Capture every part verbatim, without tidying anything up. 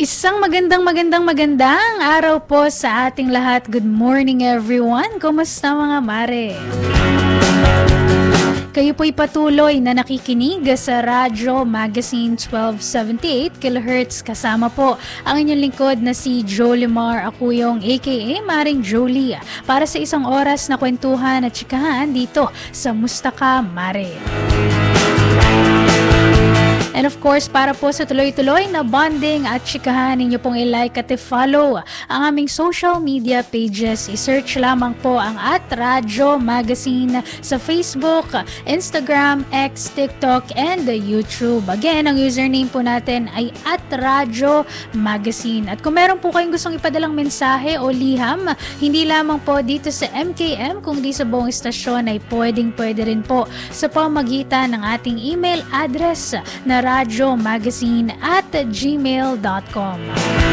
Isang magandang magandang magandang araw po sa ating lahat. Good morning everyone. Kumusta mga mare? Kayo po'y patuloy na nakikinig sa Radyo Magazine twelve seventy-eight kilohertz. Kasama po ang inyong lingkod na si Jolimar Acuyong aka Maring Jolie para sa isang oras na kwentuhan at chikahan dito sa Mustaka Mare. And of course, para po sa tuloy-tuloy na bonding at chikahan, ninyo pong i-like at i-follow ang aming social media pages. I-search lamang po ang at Radyo Magazine sa Facebook, Instagram, X, TikTok, and YouTube. Again, ang username po natin ay at Radyo Magazine. At kung meron po kayong gustong ipadalang mensahe o liham, hindi lamang po dito sa M K M, kundi sa buong istasyon ay pwedeng-pwede rin po sa pamagitan ng ating email address na radyo magazine at gmail dot com.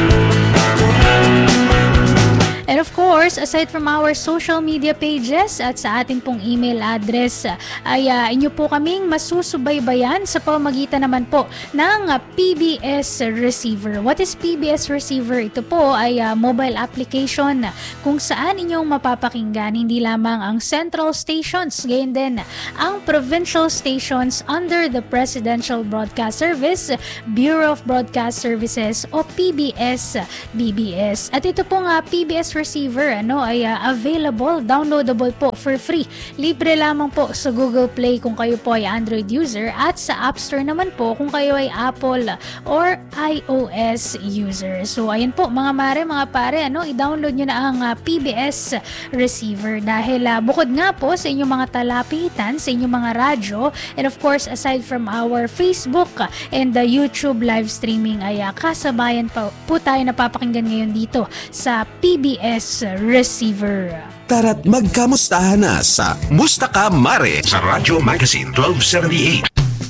And of course, aside from our social media pages at sa ating pong email address, ay uh, inyo po kaming masusubaybayan sa pamagitan naman po ng uh, P B S Receiver. What is P B S Receiver? Ito po ay uh, mobile application kung saan inyong mapapakinggan hindi lamang ang central stations, gayon din ang provincial stations under the Presidential Broadcast Service, Bureau of Broadcast Services o P B S B B S. At ito pong uh, P B S Receiver ano ay uh, available, downloadable po for free. Libre lamang po sa Google Play kung kayo po ay Android user at sa App Store naman po kung kayo ay Apple or iOS user. So ayan po mga mare, mga pare, ano, i-download nyo na ang uh, P B S Receiver dahil uh, bukod nga po sa inyong mga talapitan, sa inyong mga radyo, and of course aside from our Facebook and the YouTube live streaming ay uh, kasabayan pa po tayo napapakinggan ngayon dito sa P B S Receiver. Tara't magkamustahan na sa Mustaka Mare sa Radyo Magazine twelve seventy-eight.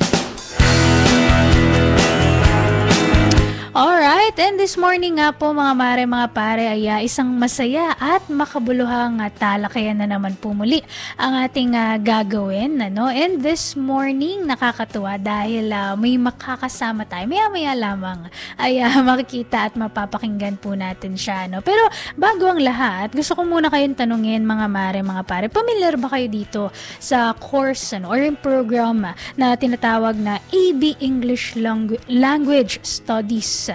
Alright, and this morning nga po mga mare, mga pare, ay uh, isang masaya at makabuluhang uh, talakayan na naman po muli ang ating uh, gagawin. Ano? And this morning, nakakatuwa dahil uh, may makakasama tayo. Maya-maya lamang ay uh, makikita at mapapakinggan po natin siya. No? Pero bago ang lahat, gusto ko muna kayong tanungin mga mare, mga pare, familiar ba kayo dito sa course ano, or in program na tinatawag na A B English Langu- Language Studies?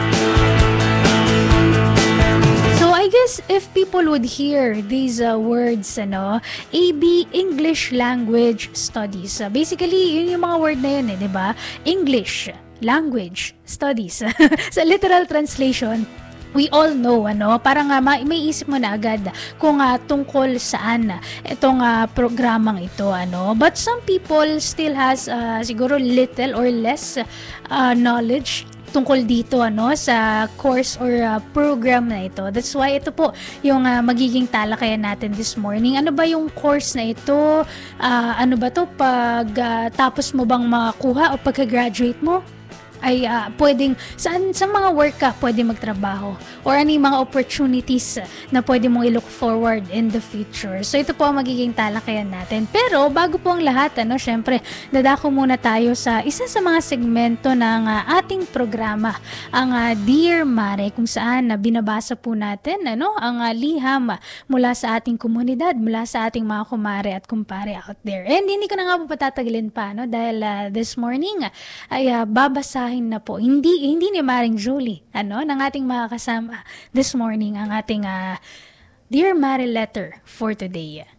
So I guess if people would hear these uh, words, ano, A B English Language Studies, uh, basically yun yung mga word na yun, eh, di ba? English Language Studies. Sa literal translation, we all know, ano, parang uh, may isip mo na agad kung uh, tungkol saan itong uh, programang ito, ano. But some people still has uh, siguro little or less uh, knowledge tungkol dito, ano, sa course or uh, program na ito. That's why ito po yung uh, magiging talakayan natin this morning. Ano ba yung course na ito? Uh, ano ba to pag uh, tapos mo bang makakuha o pagka-graduate mo? Ay uh, pwedeng, saan, sa mga work ka pwede magtrabaho or ano yung mga opportunities na pwede mong i-look forward in the future. So ito po ang magiging talakayan natin. Pero bago po ang lahat, ano, syempre, dadako muna tayo sa isa sa mga segmento ng uh, ating programa, ang uh, Dear Mare, kung saan na uh, binabasa po natin, ano, ang uh, liham mula sa ating komunidad, mula sa ating mga kumare at kumpare out there. And hindi ko na nga po patatagalin pa, no, dahil uh, this morning ay uh, babasahin na po, hindi hindi ni Maring Julie, ano, ng ating mga kasama this morning, ang ating uh, Dear Mare letter for today.